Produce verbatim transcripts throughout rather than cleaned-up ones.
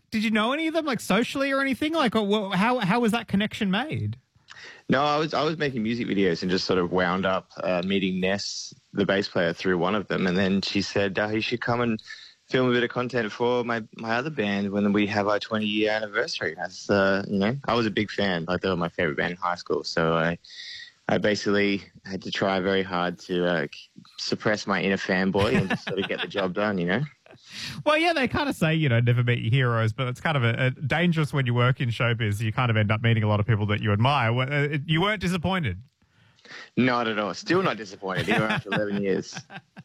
did you know any of them, like socially or anything? Like, or, how how was that connection made? No, I was I was making music videos and just sort of wound up uh, meeting Ness, the bass player, through one of them, and then she said, oh, "You should come and film a bit of content for my, my other band when we have our twenty year anniversary." That's uh, you know, I was a big fan. Like, they were my favorite band in high school, so I I basically had to try very hard to uh, suppress my inner fanboy and just sort of get the job done. You know. Well, yeah, they kind of say, you know, never meet your heroes, but it's kind of a, a dangerous when you work in showbiz. You kind of end up meeting a lot of people that you admire. Uh, You weren't disappointed? Not at all. Still not disappointed, even after eleven years.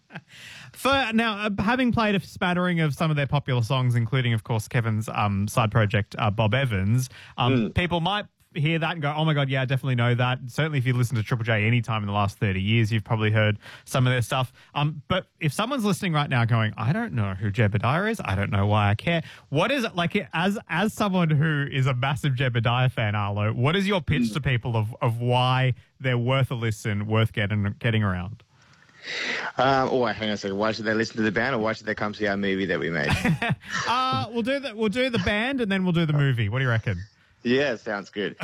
For now, uh, having played a spattering of some of their popular songs, including, of course, Kevin's um, side project, uh, Bob Evans, um, mm. people might hear that and go, oh my God, yeah, I definitely know that. Certainly if you listen to Triple J any time in the last thirty years, you've probably heard some of their stuff. Um, but if someone's listening right now going, I don't know who Jebediah is, I don't know why I care. What is it like, as as someone who is a massive Jebediah fan, Arlo, what is your pitch mm. to people of, of why they're worth a listen, worth getting getting around? Um, oh, hang on a second. Why should they listen to the band, or why should they come see our movie that we made? uh, we'll do the, we'll do the band and then we'll do the movie. What do you reckon? Yeah, sounds good.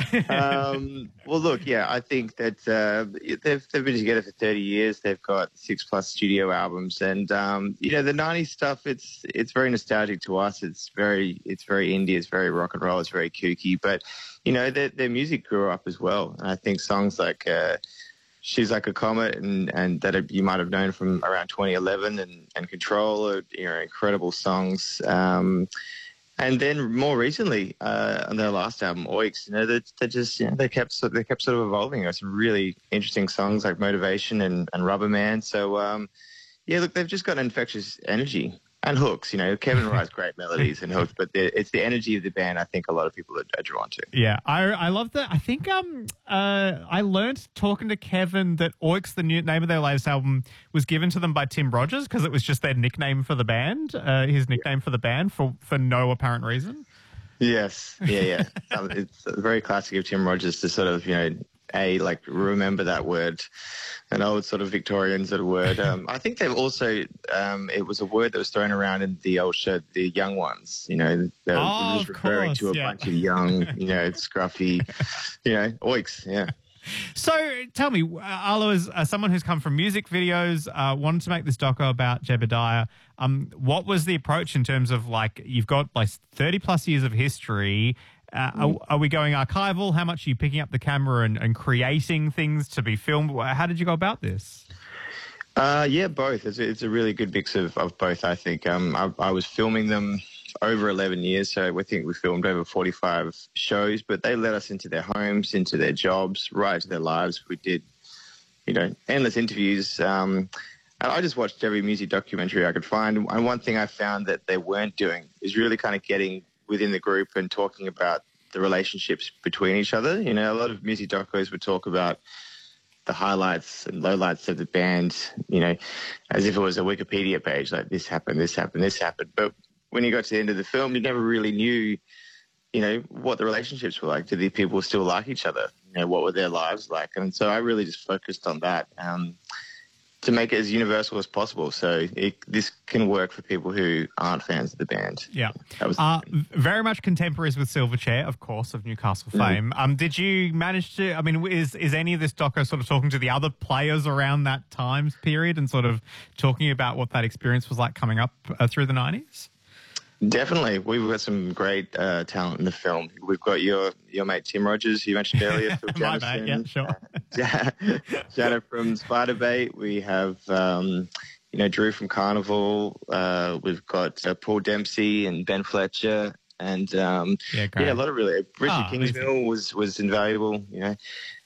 Um, well, look, yeah, I think that uh, they've they've been together for thirty years. They've got six plus studio albums, and um, you know, the nineties stuff. It's it's very nostalgic to us. It's very it's very indie. It's very rock and roll. It's very kooky. But you know, their their music grew up as well, and I think songs like uh, "She's Like a Comet" and and that you might have known from around twenty eleven, and and "Control" are, you know, incredible songs. Um, And then more recently, uh, on their last album, Oix, you know, they, they just, you know, they kept they kept sort of evolving. There's some really interesting songs like Motivation and, and Rubber Man. So, um, yeah, look, they've just got an infectious energy and hooks. You know, Kevin writes great melodies and hooks, but it's the energy of the band I think a lot of people are, are drawn to. Yeah, I I love that. I think um uh I learned talking to Kevin that Oix, the new name of their latest album, was given to them by Tim Rogers because it was just their nickname for the band, uh, his nickname yeah. for the band for for no apparent reason. Yes, yeah, yeah. um, it's very classic of Tim Rogers to sort of, you know, a like remember that word, an old sort of Victorian sort of word. Um, I think they've also um, it was a word that was thrown around in the old show, the young ones. You know, they were oh, just referring course, to a yeah. bunch of young, you know, scruffy, you know, oiks. Yeah. So tell me, Arlo, as uh, someone who's come from music videos, uh, wanted to make this doco about Jebediah. Um, what was the approach in terms of, like, you've got like thirty plus years of history. Uh, mm. are, are we going archival? How much are you picking up the camera and, and creating things to be filmed? How did you go about this? Uh, yeah, both. It's a, it's a really good mix of, of both, I think. Um, I, I was filming them over eleven years, so I think we filmed over forty-five shows, but they let us into their homes, into their jobs, right into their lives. We did, you know, endless interviews. Um, and I just watched every music documentary I could find. And one thing I found that they weren't doing is really kind of getting within the group and talking about the relationships between each other. You know, a lot of music docos would talk about the highlights and lowlights of the band, you know, as if it was a Wikipedia page, like this happened, this happened, this happened. But when you got to the end of the film, you never really knew, you know, what the relationships were like. Did the people still like each other? You know, what were their lives like? And so I really just focused on that um, to make it as universal as possible. So it, this can work for people who aren't fans of the band. Yeah. That was uh, very much contemporaries with Silverchair, of course, of Newcastle fame. Mm. Um, did you manage to, I mean, is, is any of this doco sort of talking to the other players around that time period and sort of talking about what that experience was like coming up uh, through the nineties? Definitely. We've got some great uh, talent in the film. We've got your your mate Tim Rogers, who you mentioned earlier. Phil My mate, yeah, sure. Uh, Janet from Spiderbait. We have, um, you know, Drew from Carnival. Uh, we've got uh, Paul Dempsey and Ben Fletcher. And, um, yeah, yeah, a lot of really... Richard oh, Kingsmill was, was invaluable, you know.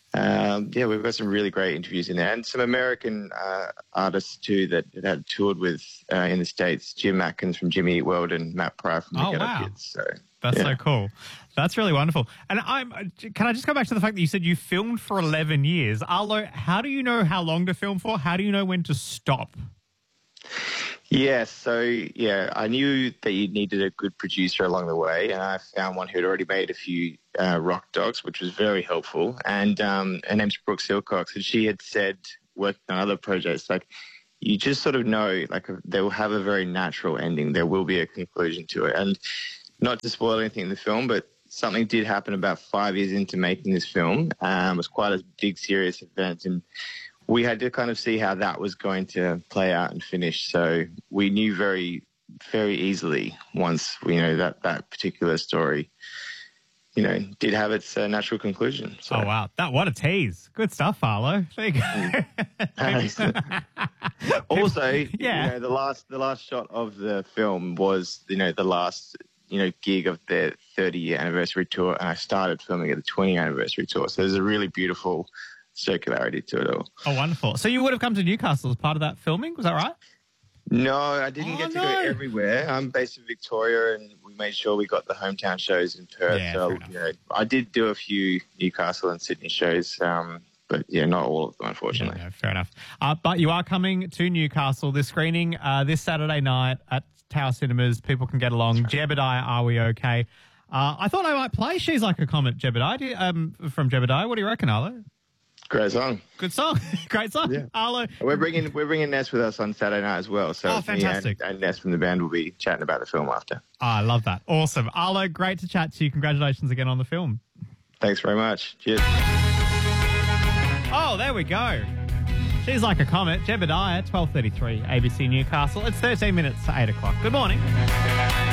Um, yeah, we've got some really great interviews in there, and some American uh, artists too that, that had toured with uh, in the States. Jim Atkins from Jimmy Eat World and Matt Pryor from the oh, Ghetto wow. Kids. So that's yeah. so cool. That's really wonderful. And I'm. Can I just go back to the fact that you said you filmed for eleven years? Arlo, how do you know how long to film for? How do you know when to stop? Yeah, so, yeah, I knew that you needed a good producer along the way, and I found one who'd already made a few uh, rock docs, which was very helpful. And um, her name's Brooke Silcox, and she had said, working on other projects, like, you just sort of know, like, they will have a very natural ending. There will be a conclusion to it. And not to spoil anything in the film, but something did happen about five years into making this film. Um, it was quite a big, serious event, and we had to kind of see how that was going to play out and finish. So we knew very, very easily once you know that that particular story, you know, did have its uh, natural conclusion. So. Oh wow, that what a tease! Good stuff, Arlo. There you go. Also, yeah, you know, the last the last shot of the film was you know the last you know gig of their thirty year anniversary tour, and I started filming at the twenty anniversary tour. So there's a really beautiful circularity to it all. Oh, wonderful! So you would have come to Newcastle as part of that filming, was that right? No, I didn't oh, get to no. go everywhere. I'm based in Victoria, and we made sure we got the hometown shows in Perth. Yeah, so, you know, I did do a few Newcastle and Sydney shows, um, but yeah, not all of them, unfortunately. Yeah, no, fair enough. Uh, but you are coming to Newcastle. This screening uh, this Saturday night at Tower Cinemas. People can get along. Jebediah, Are We Okay? Uh, I thought I might play She's Like a Comet, Jebediah, do you, um, from Jebediah. What do you reckon, Arlo? Great song. Good song. Great song. Yeah. Arlo. We're bringing we're bringing Ness with us on Saturday night as well. So Oh, me fantastic. and, and Ness from the band will be chatting about the film after. Oh, I love that. Awesome. Arlo, great to chat to you. Congratulations again on the film. Thanks very much. Cheers. Oh, there we go. She's Like a Comet. Jebediah, twelve thirty-three, A B C Newcastle. It's thirteen minutes to eight o'clock. Good morning.